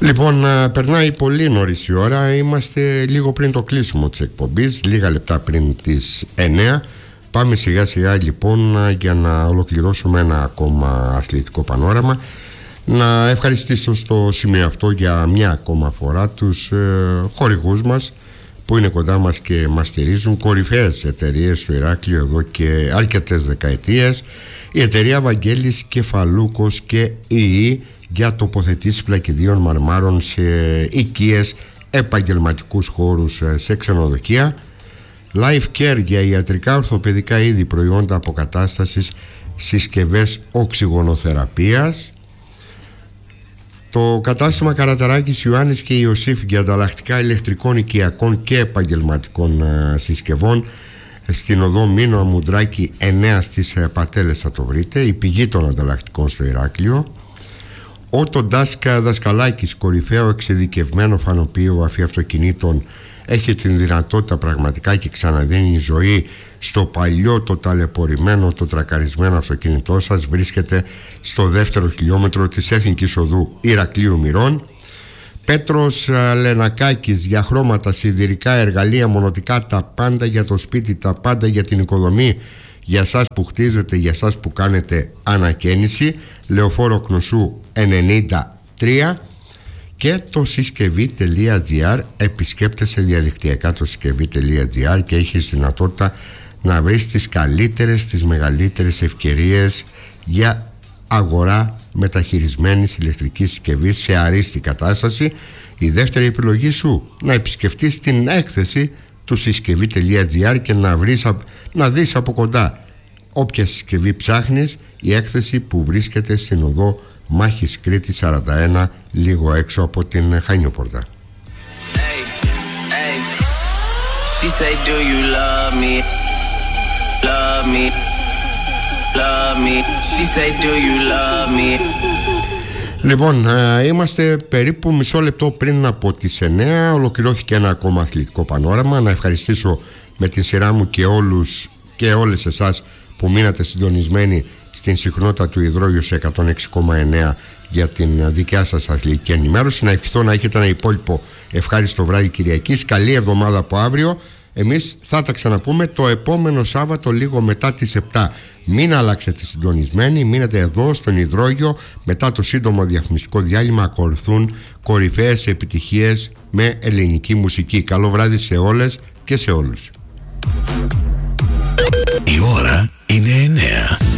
Λοιπόν, περνάει πολύ νωρίς η ώρα. Είμαστε λίγο πριν το κλείσιμο της εκπομπής, λίγα λεπτά πριν τις 9. Πάμε σιγά σιγά λοιπόν για να ολοκληρώσουμε ένα ακόμα αθλητικό πανόραμα. Να ευχαριστήσω στο σημείο αυτό για μια ακόμα φορά τους χορηγούς μας που είναι κοντά μας και μας στηρίζουν, κορυφαίες εταιρείες στο Ηράκλειο εδώ και αρκετές δεκαετίες. Η εταιρεία Βαγγέλης Κεφαλούκος και ΙΗ για τοποθετήσεις πλακιδίων μαρμάρων σε οικίες, επαγγελματικούς χώρους, σε ξενοδοχεία. Life Care για ιατρικά ορθοπαιδικά είδη, προϊόντα αποκατάστασης, συσκευές οξυγονοθεραπείας. Το κατάστημα Καρατεράκης Ιωάννης και Ιωσήφ για ανταλλακτικά ηλεκτρικών, οικιακών και επαγγελματικών συσκευών στην οδό Μήνο Αμουντράκη 9 στις Πατέλες θα το βρείτε. Η πηγή των ανταλλακτικών στο Ηράκλειο. Ότοντάσκα Δασκαλάκης, κορυφαίο εξειδικευμένο φανοποιείο βαφή αυτοκινήτων, έχει την δυνατότητα πραγματικά και ξαναδίνει ζωή στο παλιό, το ταλαιπωρημένο, το τρακαρισμένο αυτοκίνητό σας. Βρίσκεται στο δεύτερο χιλιόμετρο της Εθνικής Οδού Ηρακλείου Μυρών. Πέτρος Λενακάκης για χρώματα, σιδηρικά, εργαλεία, μονοτικά, τα πάντα για το σπίτι, τα πάντα για την οικοδομή, για σας που χτίζετε, για σας που κάνετε ανακαίνιση. Λεωφόρο Κνωσού 93. Και το συσκευή.gr, επισκέπτεσαι διαδικτυακά το συσκευή.gr και έχεις δυνατότητα να βρεις τις καλύτερες, τις μεγαλύτερες ευκαιρίες για αγορά μεταχειρισμένης ηλεκτρικής συσκευής σε αρίστη κατάσταση. Η δεύτερη επιλογή σου, να επισκεφτείς την έκθεση του συσκευή.gr και να δεις από κοντά όποια συσκευή ψάχνεις. Η έκθεση που βρίσκεται στην οδό Μάχης Κρήτη 41, λίγο έξω από την Χανιόπορτα. Λοιπόν, είμαστε περίπου μισό λεπτό πριν από τις 9. Ολοκληρώθηκε ένα ακόμα αθλητικό πανόραμα. Να ευχαριστήσω με τη σειρά μου και όλους και όλες εσάς που μείνατε συντονισμένοι στην συχνότητα του υδρόγειου σε 106,9 για την δικιά σας αθλητική ενημέρωση. Να ευχηθώ να έχετε ένα υπόλοιπο ευχάριστο βράδυ Κυριακής. Καλή εβδομάδα από αύριο. Εμείς θα τα ξαναπούμε το επόμενο Σάββατο λίγο μετά τις 7. Μην αλλάξετε συντονισμένοι, μείνετε εδώ στον υδρόγειο. Μετά το σύντομο διαφημιστικό διάλειμμα ακολουθούν κορυφαίες επιτυχίες με ελληνική μουσική. Καλό βράδυ σε όλες και σε όλους. Η ώρα είναι 9.